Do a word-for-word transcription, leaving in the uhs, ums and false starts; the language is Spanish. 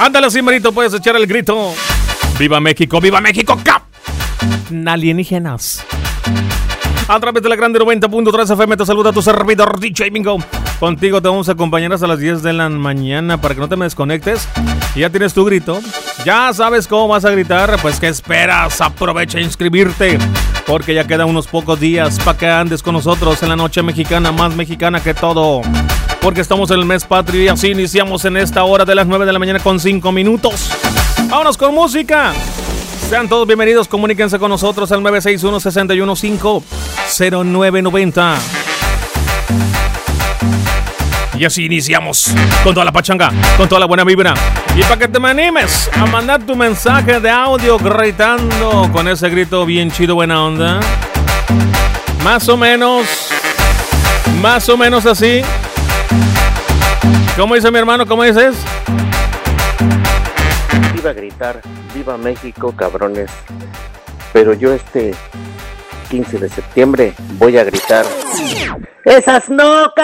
Ándale así, Marito, puedes echar el grito. ¡Viva México! ¡Viva México! ¡Cap! Alienígenas. A través de la grande noventa punto tres F M te saluda tu servidor D J Mingo. Contigo te vamos a acompañar hasta las diez de la mañana para que no te me desconectes. Y ya tienes tu grito. Ya sabes cómo vas a gritar. Pues ¿qué esperas? Aprovecha a inscribirte, porque ya quedan unos pocos días para que andes con nosotros en la noche mexicana, más mexicana que todo. Porque estamos en el mes patrio y así iniciamos en esta hora de las nueve de la mañana con cinco minutos. Vámonos con música. Sean todos bienvenidos, comuníquense con nosotros al nueve seis uno, seis uno cinco, cero nueve nueve cero. Y así iniciamos con toda la pachanga, con toda la buena vibra. Y para que te me animes a mandar tu mensaje de audio gritando con ese grito bien chido, buena onda. Más o menos, más o menos así. ¿Cómo dice mi hermano? ¿Cómo dices? Iba a gritar, viva México, cabrones. Pero yo este quince de septiembre voy a gritar, ¡esas no,